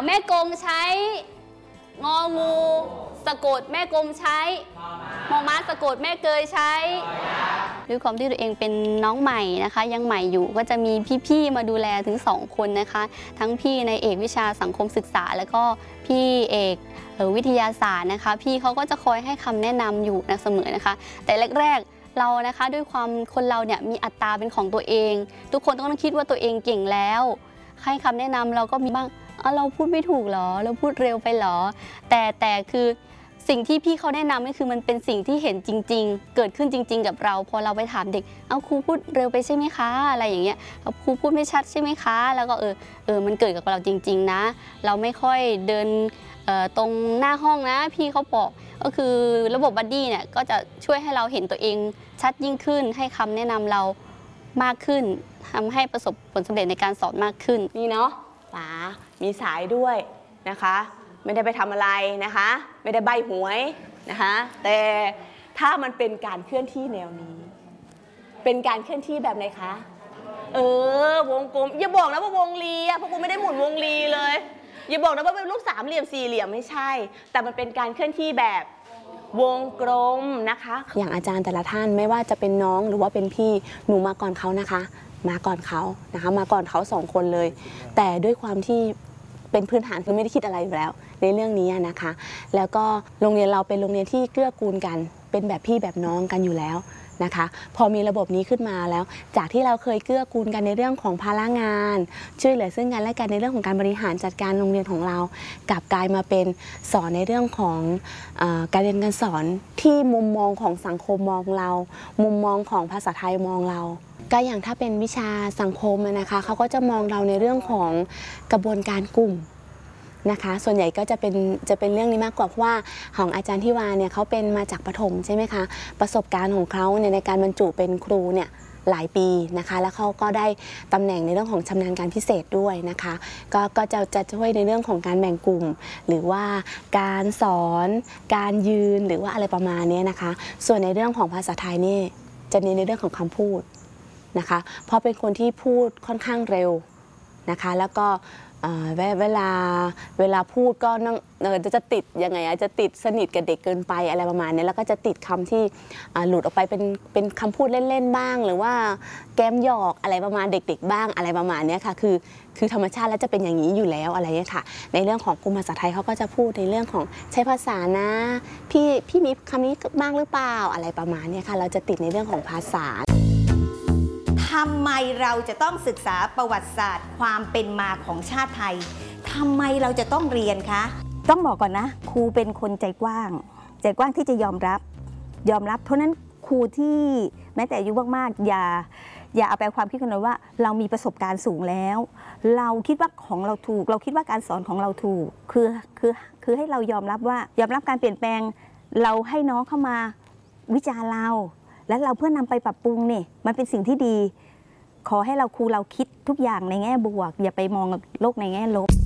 แม่กงใช้งองูสะกดแม่กงใช้มอม้าสะกดแม่เกยใช้ด้วยความที่ตัวเองเป็นน้องใหม่นะคะยังใหม่อยู่ก็จะมีพี่ๆมาดูแลถึง2คนนะคะทั้งพี่ในเอกวิชาสังคมศึกษาแล้วก็พี่เอกวิทยาศาสตร์นะคะพี่เขาก็จะคอยให้คำแนะนำอยู่เสมอนะคะแต่แรกๆเรานะคะด้วยความคนเราเนี่ยมีอัตราเป็นของตัวเองทุกคนต้องคิดว่าตัวเองเก่งแล้วให้คำแนะนำเราก็มีบ้างเราพูดไม่ถูกหรอเราพูดเร็วไปหรอแต่คือสิ่งที่พี่เขาแนะนำก็คือมันเป็นสิ่งที่เห็นจริงๆเกิดขึ้นจริงๆกับเราพอเราไปถามเด็กครูพูดเร็วไปใช่ไหมคะอะไรอย่างเงี้ยครูพูดไม่ชัดใช่ไหมคะแล้วก็มันเกิดกับเราจริงๆนะเราไม่ค่อยเดินตรงหน้าห้องนะพี่เขาบอกก็คือระบบบัดดี้เนี่ยก็จะช่วยให้เราเห็นตัวเองชัดยิ่งขึ้นให้คำแนะนำเรามากขึ้นทำให้ประสบผลสำเร็จในการสอนมากขึ้นนี่เนาะป๋ามีสายด้วยนะคะไม่ได้ไปทำอะไรนะคะไม่ได้ใบหวยนะคะแต่ถ้ามันเป็นการเคลื่อนที่แนวนี้เป็นการเคลื่อนที่แบบไหนคะวงกลมอย่าบอกนะว่าวงรีเพราะกูไม่ได้หมุนวงรีเลยอย่าบอกนะว่าเป็นรูปสามเหลี่ยมสี่เหลี่ยมไม่ใช่แต่มันเป็นการเคลื่อนที่แบบวงกลมนะคะอย่างอาจารย์แต่ละท่านไม่ว่าจะเป็นน้องหรือว่าเป็นพี่หนูมาก่อนเขานะคะมาก่อนเขานะคะมาก่อนเขา2 คนเลยแต่ด้วยความที่เป็นพื้นฐานคือไม่ได้คิดอะไรอยู่แล้วในเรื่องนี้นะคะแล้วก็โรงเรียนเราเป็นโรงเรียนที่เกื้อกูลกันเป็นแบบพี่แบบน้องกันอยู่แล้วนะคะพอมีระบบนี้ขึ้นมาแล้วจากที่เราเคยเกื้อกูลกันในเรื่องของภาระงานช่วยเหลือซึ่งกันและกันในเรื่องของการบริหารจัดการโรงเรียนของเรากลับกลายมาเป็นสอนในเรื่องของการเรียนการสอนที่มุมมองของสังคมมองเรามุมมองของภาษาไทยมองเราก็อย่างถ้าเป็นวิชาสังคมนะคะเขาก็จะมองเราในเรื่องของกระบวนการกลุ่มนะคะส่วนใหญ่ก็จะเป็นเรื่องนี้มากกว่าเพราะว่าของอาจารย์ทิวาเนี่ยเขาเป็นมาจากประถมใช่ไหมคะประสบการณ์ของเขาในการบรรจุเป็นครูเนี่ยหลายปีนะคะแล้วเขาก็ได้ตำแหน่งในเรื่องของชำนาญการพิเศษด้วยนะคะก็จะช่วยในเรื่องของการแบ่งกลุ่มหรือว่าการสอนการยืนหรือว่าอะไรประมาณนี้นะคะส่วนในเรื่องของภาษาไทยนี่จะเน้นในเรื่องของคำพูดนะคะเพราะเป็นคนที่พูดค่อนข้างเร็วนะคะแล้วก็เวลาพูดก็จะติดยังไงจะติดสนิทกับเด็กเกินไปอะไรประมาณนี้แล้วก็จะติดคำที่หลุดออกไปเป็นคำพูดเล่นๆบ้างหรือว่าแก้มหยอกอะไรประมาณเด็กๆบ้างอะไรประมาณนี้ค่ะคือธรรมชาติแล้วจะเป็นอย่างนี้อยู่แล้วอะไรเนี่ยค่ะในเรื่องของกลุ่มภาษาไทยเขาก็จะพูดในเรื่องของใช้ภาษานะพี่มีคำนี้บ้างหรือเปล่าอะไรประมาณนี้ค่ะเราจะติดในเรื่องของภาษาทำไมเราจะต้องศึกษาประวัติศาสตร์ความเป็นมาของชาติไทยทำไมเราจะต้องเรียนคะต้องบอกก่อนนะครูเป็นคนใจกว้างที่จะยอมรับเพราะนั้นครูที่แม้แต่อายุมากๆอย่าเอาไปความคิดกันเลยว่าเรามีประสบการณ์สูงแล้วเราคิดว่าของเราถูกเราคิดว่าการสอนของเราถูกคือให้เรายอมรับการเปลี่ยนแปลงเราให้น้องเข้ามาวิจารณ์เราและเราเพื่อนำไปปรับปรุงเนี่ยมันเป็นสิ่งที่ดีขอให้เราคิดทุกอย่างในแง่บวกอย่าไปมองโลกในแง่ลบ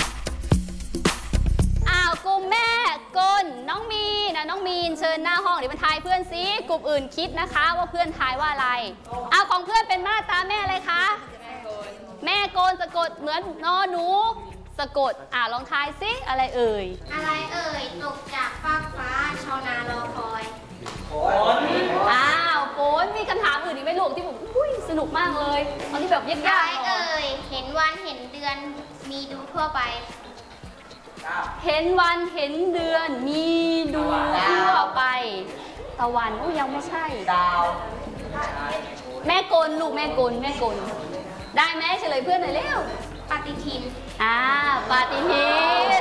กลุ่มแม่กลน้องมีนะน้องมีนเชิญหน้าห้องเดี๋ยวมาทายเพื่อนซิกลุ่มอื่นคิดนะคะว่าเพื่อนทายว่าอะไรของเพื่อนเป็นมาตราแม่อะไรคะแม่กลสะกดเหมือนนอหนูสะกดลองทายซิอะไรเอ่ยตกจากฟากฟ้าชาวนารอคอยฝนมีคำถามอื่นอีกไหมลูกที่ผมสนุกมากเลยตอนที่แบบยากๆเห็นวันเห็นเดือนมีดูทั่วไปเห็นวันเห็นเดือนมีดูทั่วไปตะวันยังไม่ใช่ดาวแม่กลลูกแม่กลได้ไหมเฉลยเพื่อนหน่อยเร็วปฏิทินปฏิทิน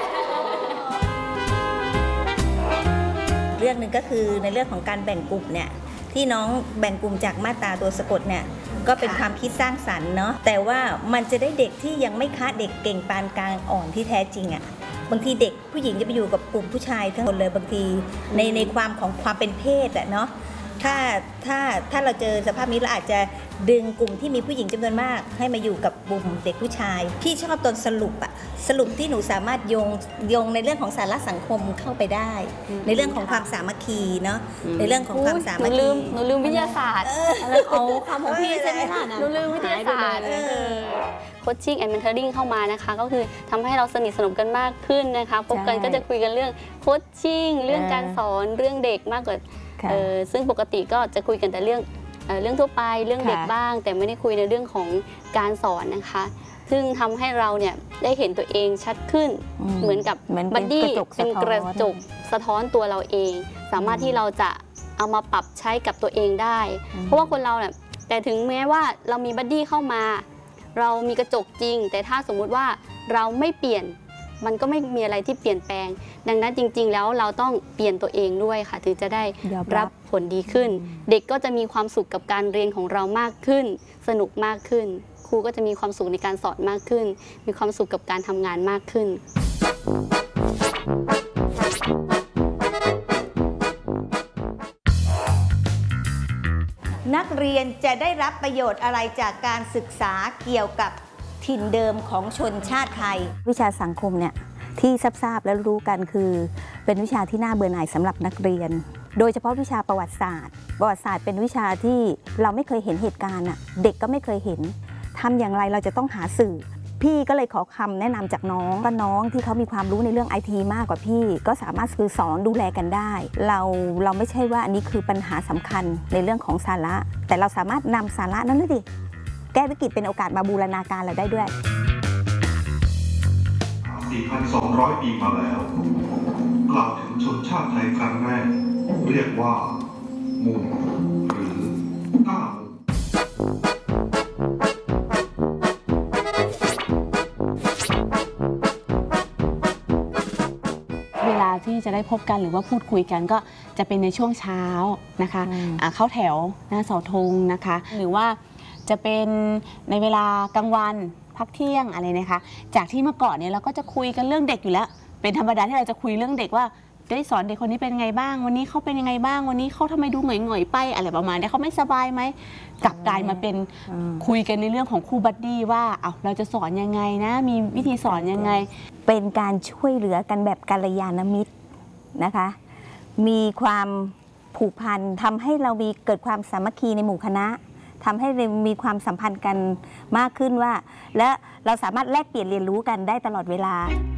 เรื่องหนึ่งก็คือในเรื่องของการแบ่งกลุ่มเนี่ยที่น้องแบ่งกลุ่มจากมาตราตัวสะกดเนี่ยก็เป็นความคิดสร้างสรรค์เนาะแต่ว่ามันจะได้เด็กที่ยังไม่ค้าเด็กเก่งปานกลางอ่อนที่แท้จริงบางทีเด็กผู้หญิงจะไปอยู่กับกลุ่มผู้ชายทั้งหมดเลยบางทีในความของความเป็นเพศเนาะถ้าเราเจอสภาพนี้เราอาจจะดึงกลุ่มที่มีผู้หญิงจำนวนมากให้มาอยู่กับกลุ่มเด็กผู้ชายพี่ชอบตอนสรุปที่หนูสามารถโยงในเรื่องของสาระสังคมเข้าไปได้ในเรื่องของความสามัคคีเนาะในเรื่องของความสามัคคีหนูลืมวิทยาศาสตร์เอาคำของพี่ใช่ไหมล่ะหนูลืมวิทยาศาสตร์โคชชิ่งแอนด์เมนเทอร์ริ่งเข้ามานะคะก็คือทำให้เราสนิทสนมกันมากขึ้นนะคะพบกันก็จะคุยกันเรื่องโคชชิ่งเรื่องการสอนเรื่องเด็กมากกว่าซึ่งปกติก็จะคุยกันแต่เรื่องทั่วไปเรื่องเด็กบ้าง แต่ไม่ได้คุยในเรื่องของการสอนนะคะซึ่งทำให้เราเนี่ยได้เห็นตัวเองชัดขึ้นเหมือนกับบัดดี้เป็นกระจกสะท้อนตัวเราเอง สามารถที่เราจะเอามาปรับใช้กับตัวเองได้เพราะว่าคนเราเนี่ยแต่ถึงแม้ว่าเรามีบัดดี้เข้ามาเรามีกระจกจริงแต่ถ้าสมมุติว่าเราไม่เปลี่ยนมันก็ไม่มีอะไรที่เปลี่ยนแปลงดังนั้นจริงๆแล้วเราต้องเปลี่ยนตัวเองด้วยค่ะถึงจะได้รับผลดีขึ้นเด็กก็จะมีความสุขกับการเรียนของเรามากขึ้นสนุกมากขึ้นครูก็จะมีความสุขในการสอนมากขึ้นมีความสุขกับการทำงานมากขึ้นนักเรียนจะได้รับประโยชน์อะไรจากการศึกษาเกี่ยวกับถิ่นเดิมของชนชาติไทยวิชาสังคมเนี่ยที่ทราบและรู้กันคือเป็นวิชาที่น่าเบื่อหน่ายสำหรับนักเรียนโดยเฉพาะวิชาประวัติศาสตร์เป็นวิชาที่เราไม่เคยเห็นเหตุการณ์เด็กก็ไม่เคยเห็นทำอย่างไรเราจะต้องหาสื่อพี่ก็เลยขอคำแนะนำจากน้องที่เขามีความรู้ในเรื่อง IT มากกว่าพี่ก็สามารถคือสอนดูแลกันได้เราไม่ใช่ว่าอันนี้คือปัญหาสำคัญในเรื่องของสาระแต่เราสามารถนำสาระนั้นเลยดิแก้วิกฤตเป็นโอกาสมาบูรณาการเราได้ด้วย 4,200 ปีมาแล้วกล่าวถึงชนชาติไทยครั้งแรกเรียกว่าหมู่หรือก้าหมู่เวลาที่จะได้พบกันหรือว่าพูดคุยกันก็จะเป็นในช่วงเช้านะคะเข้าแถวหน้าเสาธงนะคะหรือว่าจะเป็นในเวลากลางวันพักเที่ยงอะไรนะคะจากที่เมื่อก่อนเนี่ยเราก็จะคุยกันเรื่องเด็กอยู่แล้วเป็นธรรมดาที่เราจะคุยเรื่องเด็กว่าจะได้สอนเด็กคนนี้เป็นไงบ้างวันนี้เขาเป็นยังไงบ้างวันนี้เขาทำไมดูหงอยๆไปอะไรประมาณนี้เขาไม่สบายไหมกลับกลายมาเป็นคุยกันในเรื่องของครูบัดดี้ว่าเราจะสอนยังไงนะมีวิธีสอนยังไงเป็นการช่วยเหลือกันแบบกัลยาณมิตรนะคะมีความผูกพันทำให้เราเกิดความสามัคคีในหมู่คณะทำให้เรามีความสัมพันธ์กันมากขึ้นว่าและเราสามารถแลกเปลี่ยนเรียนรู้กันได้ตลอดเวลา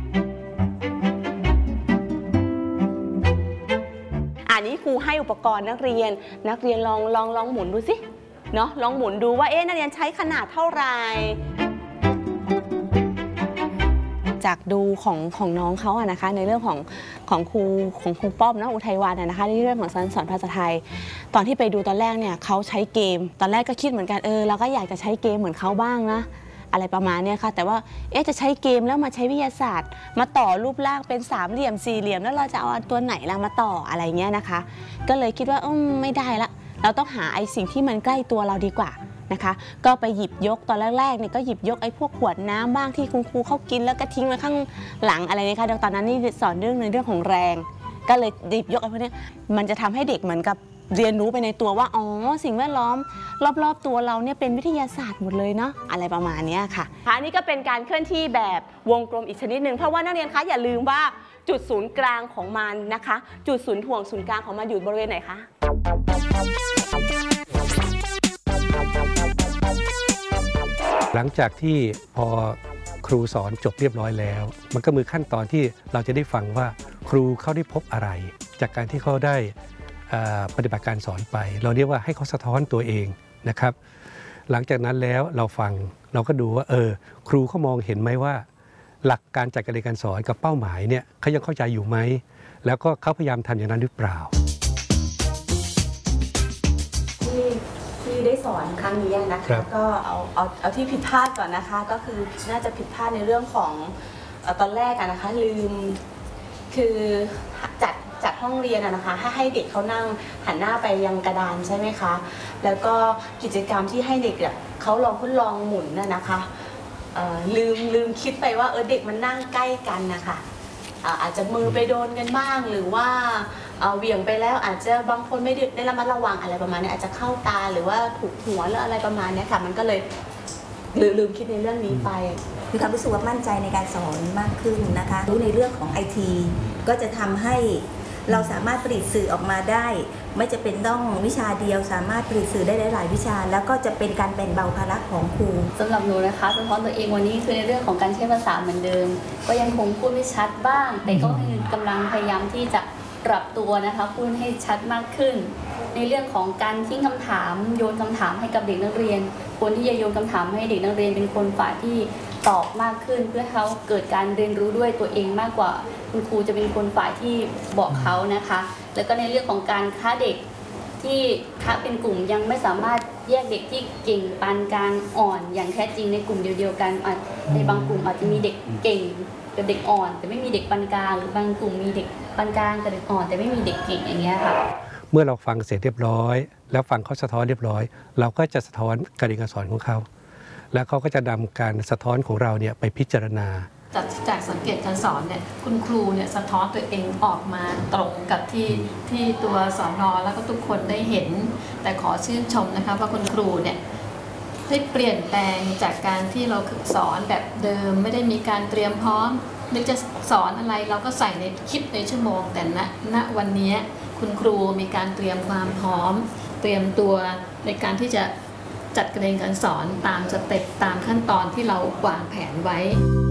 อันนี้ครูให้อุปกรณ์นักเรียนลองหมุนดูสิเนาะลองหมุนดูว่านักเรียนใช้ขนาดเท่าไหร่จากดูของน้องเขานะคะในเรื่องของครูป้อมนะอุทัยวันนะคะในเรื่องของสอนภาษาไทยตอนที่ไปดูตอนแรกเนี่ยเขาใช้เกมตอนแรกก็คิดเหมือนกันเราก็อยากจะใช้เกมเหมือนเขาบ้างนะอะไรประมาณนี้ค่ะแต่ว่าจะใช้เกมแล้วมาใช้วิทยาศาสตร์มาต่อรูปร่างเป็น3เหลี่ยม4เหลี่ยมแล้วเราจะเอาตัวไหนล่ะมาต่ออะไรเงี้ยนะคะก็เลยคิดว่าไม่ได้ละเราต้องหาสิ่งที่มันใกล้ตัวเราดีกว่านะคะก็ไปหยิบยกตอนแรกๆเนี่ยก็หยิบยกพวกขวดน้ำบ้างที่คุณครูเขากินแล้วก็ทิ้งไว้ข้างหลังอะไรนะคะตอนนั้นนี่สอนเรื่องในเรื่องของแรงก็เลยหยิบยกพวกนี้มันจะทำให้เด็กเหมือนกับเรียนรู้ไปในตัวว่าสิ่งแวดล้อมรอบๆตัวเราเนี่ยเป็นวิทยาศาสตร์หมดเลยเนาะอะไรประมาณนี้ค่ะอันนี้ก็เป็นการเคลื่อนที่แบบวงกลมอีกชนิดหนึ่งเพราะว่านักเรียนคะอย่าลืมว่าจุดศูนย์กลางของมันนะคะจุดศูนย์ถ่วงศูนย์กลางของมันอยู่บริเวณไหนคะหลังจากที่พอครูสอนจบเรียบร้อยแล้วมันก็มีขั้นตอนที่เราจะได้ฟังว่าครูเขาได้พบอะไรจากการที่เขาได้ปฏิบัติการสอนไปเราเรียกว่าให้เขาสะท้อนตัวเองนะครับหลังจากนั้นแล้วเราฟังเราก็ดูว่าครูเขามองเห็นไหมว่าหลักการจัดการเรียนการสอนกับเป้าหมายเนี่ยเขายังเข้าใจอยู่ไหมแล้วก็เขาพยายามทำอย่างนั้นหรือเปล่าที่ได้สอนครั้งนี้นะคะก็เอาที่ผิดพลาดก่อนนะคะก็คือน่าจะผิดพลาดในเรื่องของตอนแรกนะคะลืมคือจัดห้องเรียนนะคะให้เด็กเขานั่งหันหน้าไปยังกระดานใช่ไหมคะแล้วก็กิจกรรมที่ให้เด็กเขาลองทดลองหมุนนะคะลืมคิดไปว่าเด็กมันนั่งใกล้กันนะคะอาจจะมือไปโดนกันบ้างหรือว่าเหวี่ยงไปแล้วอาจจะบางคนไม่ได้ระมัดระวังอะไรประมาณนี้อาจจะเข้าตาหรือว่าถูกหัวหรืออะไรประมาณนี้ค่ะมันก็เลยลืมคิดในเรื่องนี้ไปมีความรู้สึกว่ามั่นใจในการสอนมากขึ้นนะคะรู้ในเรื่องของ IT ก็จะทำให้เราสามารถผลิตสื่อออกมาได้ ไม่จะเป็นต้องวิชาเดียวสามารถผลิตสื่อได้หลายๆวิชา แล้วก็จะเป็นการแบ่งเบาภาระของครูสำหรับหนูนะคะสะท้อนตัวเองวันนี้คือในเรื่องของการใช้ภาษาเหมือนเดิม ก็ยังคงพูดไม่ชัดบ้าง แต่ก็กำลังพยายามที่จะปรับตัวนะคะพูดให้ชัดมากขึ้น ในเรื่องของการทิ้งคำถามโยนคำถามให้กับเด็กนักเรียนคนที่จะโยนคำถามให้เด็กนักเรียนเป็นคนฝ่ายที่ตอบมากขึ้น เพื่อเขาเกิดการเรียนรู้ด้วยตัวเองมากกว่าคุณครูจะเป็นคนฝ่ายที่บอกเขานะคะ แล้วก็ในเรื่องของการค้าเด็กที่ค้าเป็นกลุ่มยังไม่สามารถแยกเด็กที่เก่งปานกลางอ่อนอย่างแท้จริงในกลุ่มเดียวกันในบางกลุ่มอาจจะมีเด็กเก่งกับเด็กอ่อนแต่ไม่มีเด็กปานกลางหรือบางกลุ่มมีเด็กปานกลางกับเด็กอ่อนแต่ไม่มีเด็กเก่งอย่างเงี้ยค่ะเมื่อเราฟังเสร็จเรียบร้อยแล้วฟังเขาสะท้อนเรียบร้อยเราก็จะสะท้อนการเรียนการสอนของเขาแล้วเขาก็จะนำการสะท้อนของเราเนี่ยไปพิจารณาจากสังเกตการสอนเนี่ยคุณครูเนี่ยสะท้อนตัวเองออกมาตรงกับที่ตัวสอนแล้วก็ทุกคนได้เห็นแต่ขอชื่นชมนะคะว่าคุณครูเนี่ยได้เปลี่ยนแปลงจากการที่เราสอนแบบเดิมไม่ได้มีการเตรียมพร้อมนึกจะสอนอะไรเราก็ใส่ในคลิปในชั่วโมงแต่ณวันนี้คุณครูมีการเตรียมความพร้อมเตรียมตัวในการที่จะจัดการเรียนการสอนตามสเต็ปตามขั้นตอนที่เราวางแผนไว้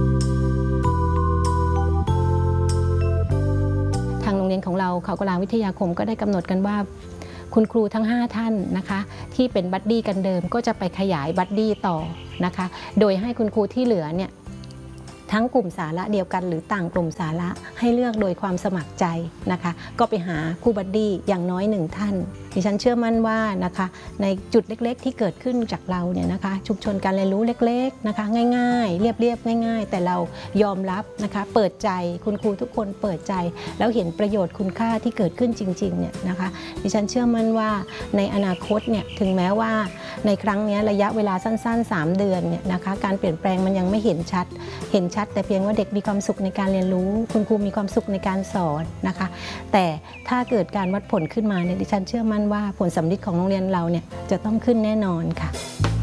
ทางโรงเรียนของเราเขากลางวิทยาคมก็ได้กำหนดกันว่าคุณครูทั้ง5ท่านนะคะที่เป็นบัดดี้กันเดิมก็จะไปขยายบัดดี้ต่อนะคะโดยให้คุณครูที่เหลือเนี่ยทั้งกลุ่มสาระเดียวกันหรือต่างกลุ่มสาระให้เลือกโดยความสมัครใจนะคะก็ไปหาคู่บัดดี้อย่างน้อย1ท่านดิฉันเชื่อมั่นว่านะคะในจุดเล็กๆที่เกิดขึ้นจากเราเนี่ยนะคะชุมชนการเรียนรู้เล็กๆนะคะง่ายๆเรียบๆง่ายๆแต่เรายอมรับนะคะเปิดใจคุณครูทุกคนเปิดใจแล้วเห็นประโยชน์คุณค่าที่เกิดขึ้นจริงๆเนี่ยนะคะดิฉันเชื่อมั่นว่าในอนาคตเนี่ยถึงแม้ว่าในครั้งนี้ระยะเวลาสั้นๆ3เดือนเนี่ยนะคะการเปลี่ยนแปลงมันยังไม่เห็นชัดแต่เพียงว่าเด็กมีความสุขในการเรียนรู้คุณครูมีความสุขในการสอนนะคะแต่ถ้าเกิดการวัดผลขึ้นมาเนี่ยดิฉันเชื่อมั่นว่าผลสำลิดของโรงเรียนเราเนี่ยจะต้องขึ้นแน่นอนค่ะ